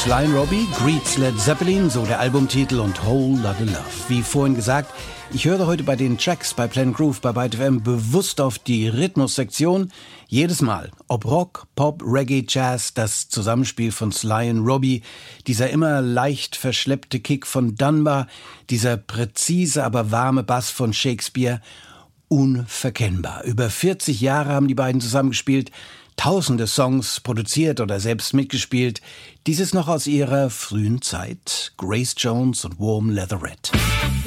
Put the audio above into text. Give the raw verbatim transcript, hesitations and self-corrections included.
Sly and Robbie, Greets Led Zeppelin, so der Albumtitel, und Whole Lotta Love. Wie vorhin gesagt, ich höre heute bei den Tracks bei Planet Groove bei Byte F M bewusst auf die Rhythmussektion. Jedes Mal, ob Rock, Pop, Reggae, Jazz, das Zusammenspiel von Sly und Robbie, dieser immer leicht verschleppte Kick von Dunbar, dieser präzise, aber warme Bass von Shakespeare, unverkennbar. Über vierzig Jahre haben die beiden zusammengespielt, tausende Songs produziert oder selbst mitgespielt. Dieses noch aus ihrer frühen Zeit. Grace Jones und Warm Leatherette.